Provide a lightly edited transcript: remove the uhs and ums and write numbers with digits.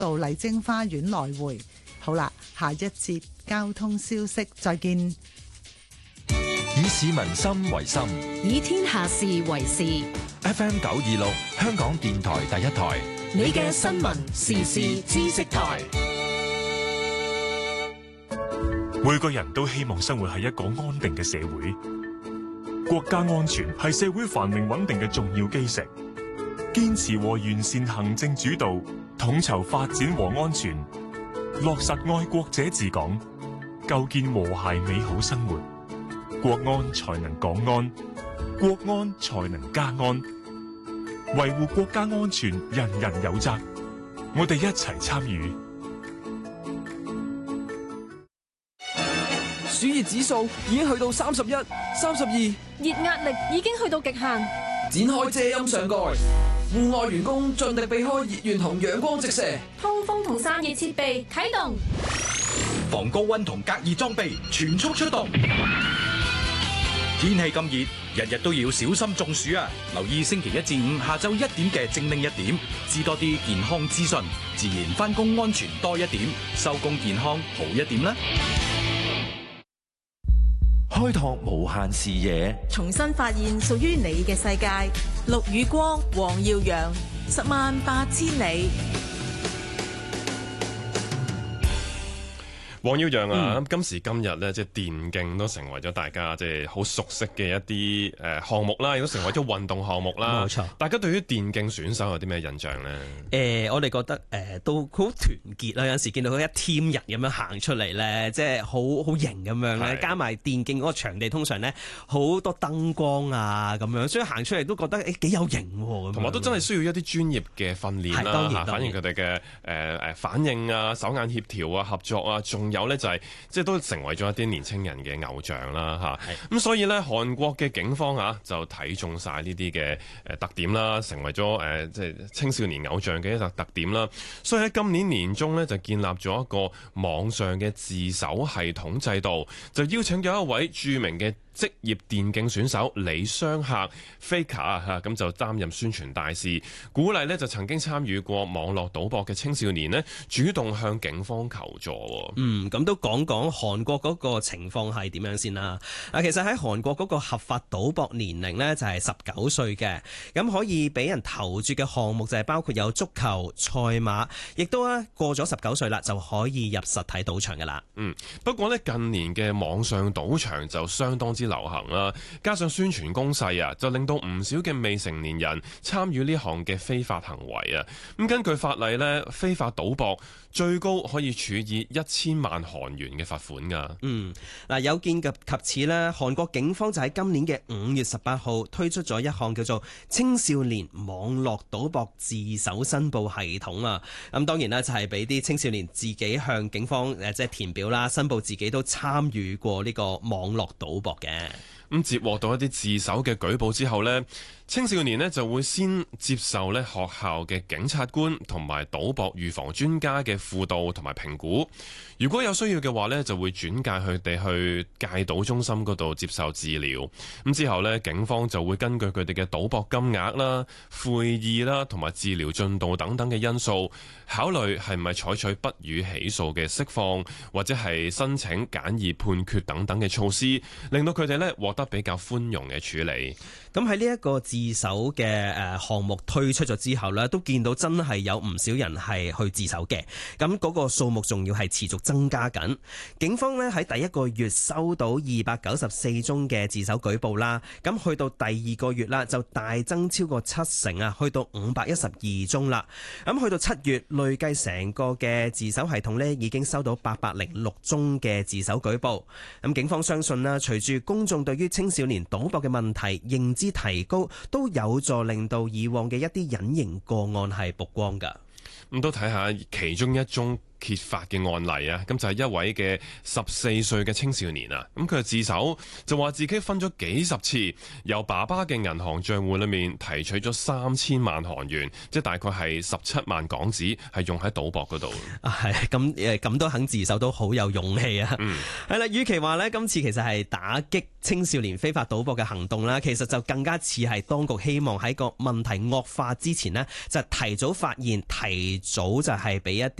到麗晶花園來回。好啦，下一節交通消息再見。 以市民心為心， 以天下事為事。 FM 926香港電台第一台， 你嘅新聞時事知識台。 每個人都希望生活喺一個安定嘅社會，國家安全係社會繁榮穩定嘅重要基石。堅持和完善行政主導，統籌發展和安全，落實愛國者治港，構建和諧美好生活，國安才能港安，國安才能家安。維護國家安全，人人有責，我哋一齊參與。 暑熱指數已經去到31、32， 熱壓力已經去到極限。 展開遮陰上蓋，戶外員工盡力避開熱源同陽光直射。 通風同散熱設備啟動， 防高溫同隔熱裝備全速出動。天氣咁熱，日日都要小心中暑啊！留意星期1至5下晝1點嘅精靈一點，知多啲健康資訊，自然返工安全多一點，收工健康好一點啦！ 開拓無限視野， 重新發現屬於你嘅世界。陸宇光、黃耀揚，108000里。 黃耀揚啊，今時今日咧，即係電競都成為咗大家即係好熟悉嘅一啲項目啦，亦都成為咗運動項目啦。 冇錯，大家對於電競選手有啲咩印象咧？ 我哋覺得都好團結啦。有陣時見到佢一 team 人咁樣行出嚟咧，即係好型咁樣咧。加埋電競嗰個場地通常咧好多燈光啊咁樣，所以行出嚟都覺得幾有型喎。 同埋都真係需要一啲專業嘅訓練啦，嚇，反映佢哋嘅反應啊、手眼協調啊、合作啊，仲有咧就係即係都成為咗一啲年青人嘅偶像啦嚇。咁所以咧，韓國嘅警方就睇中晒呢啲嘅特點啦，成為咗即係青少年偶像嘅一個特點啦。所以喺今年年中咧就建立咗一個網上嘅自首系統制度，就邀請咗一位著名嘅職業電競選手李相赫 Faker 咁就擔任宣傳大使，鼓勵呢就曾經參與過網絡賭博嘅青少年呢主動向警方求助。 咁都講講韓國嗰個情況係點樣先啦。其實喺韓國嗰個合法賭博年齡呢就係19歲嘅，咁可以俾人投注嘅項目就係包括有足球、賽馬，亦都過咗19歲啦就可以入實體賭場噶啦。 不過呢近年嘅網上賭場就相當之流行啦，加上宣傳攻勢就令到唔少嘅未成年人參與呢項嘅非法行為啊。咁根據法例呢，非法賭博最高可以處以1000萬韓元嘅罰款噶。 有見及此呢，韓國警方就喺今年嘅5月18號推出咗一項叫做青少年網絡賭博自首申報系統啊。咁當然啦，就係俾啲青少年自己向警方即係填表啦，申報自己都參與過呢個網絡賭博嘅。 咁接獲到一啲自首嘅舉報之後呢，青少年呢就會先接受呢學校嘅警察官同埋賭博預防專家嘅輔導同埋評估。如果有需要嘅話呢，就會轉介佢哋去戒賭中心嗰度接受治療。咁之後呢，警方就會根據佢哋嘅賭博金額啦、悔意啦同埋治療進度等等嘅因素，考慮係咪採取不予起訴嘅釋放，或者係申請簡易判決等等嘅措施，令到佢哋呢獲得比較寬容嘅處理。 咁喺呢一個自首嘅項目推出咗之後呢，都見到真係有唔少人係去自首嘅。咁嗰個數目仲要係持續增加緊。警方呢喺第一個月收到294宗嘅自首舉報啦，咁去到第二個月啦就大增超過70%啊，去到512宗啦。咁去到7月累計成個嘅自首系統呢已經收到806宗嘅自首舉報。咁警方相信啦，隨住公眾對於青少年賭博嘅問題認知提高，都有助令到以往嘅一啲隱形個案係曝光㗎。 咁都睇下其中一宗揭發嘅案例啊，咁就係一位嘅14歲嘅青少年啊，咁佢自首就話自己分咗幾十次由爸爸嘅銀行賬戶裏面提取咗3000萬韓元，即係大概係17萬港紙，係用喺賭博嗰度。 係咁都肯自首都好有勇氣啊。係啦，與其話呢，今次其實係打擊青少年非法賭博嘅行動啦，其實就更加似係當局希望喺個問題惡化之前呢，就提早發現、提早就係俾一啲